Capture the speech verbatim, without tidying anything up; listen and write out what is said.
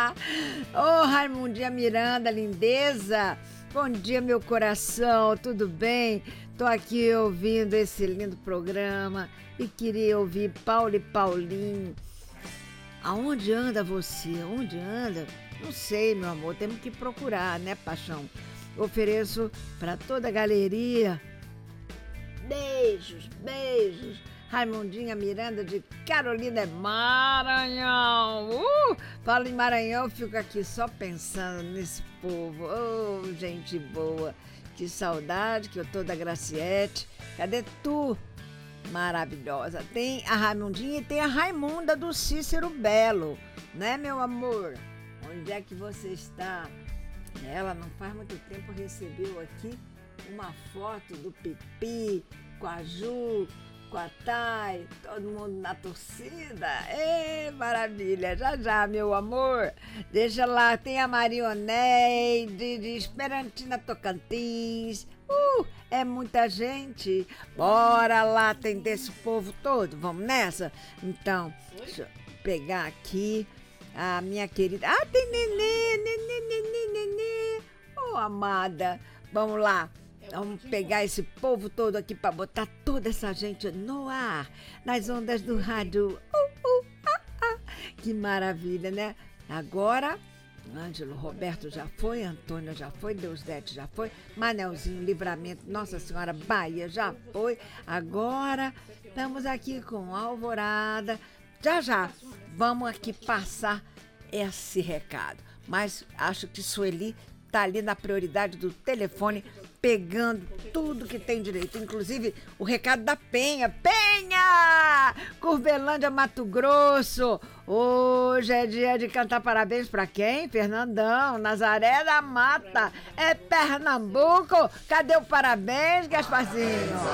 Ô, Raimundinha Miranda, lindeza. Bom dia, meu coração, tudo bem? Tô aqui ouvindo esse lindo programa e queria ouvir Paulo e Paulinho. Aonde anda você? Onde anda? Não sei, meu amor, temos que procurar, né, paixão? Ofereço para toda a galeria. Beijos, beijos. Raimundinha Miranda de Carolina Maranhão. Uh, falo em Maranhão, eu fico aqui só pensando nesse povo. Oh, gente boa. Que saudade que eu tô da Graciete. Cadê tu? Maravilhosa. Tem a Raimundinha e tem a Raimunda do Cícero Belo. Né, meu amor? Onde é que você está? Ela não faz muito tempo recebeu aqui uma foto do Pipi com a Ju, com a Thay, todo mundo na torcida. Ê, maravilha! Já, já, meu amor. Deixa lá, tem a Marioneide de Esperantina Tocantins. Uh, é muita gente. Bora lá atender esse povo todo. Vamos nessa? Então, deixa eu pegar aqui a minha querida... Ah, tem nenê, nenê, nenê, nenê. Oh, amada. Vamos lá. Vamos pegar esse povo todo aqui para botar toda essa gente no ar, nas ondas do rádio. Uh, uh, ah, ah. Que maravilha, né? Agora, Ângelo Roberto já foi, Antônia já foi, Deusdete já foi, Manelzinho, Livramento, Nossa Senhora, Bahia já foi. Agora, estamos aqui com Alvorada. Já, já, vamos aqui passar esse recado. Mas acho que Sueli tá ali na prioridade do telefone, pegando tudo que tem direito, inclusive o recado da Penha. Penha! Curvelândia, Mato Grosso. Hoje é dia de cantar parabéns pra quem? Fernandão, Nazaré da Mata. É Pernambuco. Cadê o parabéns, Gasparzinho?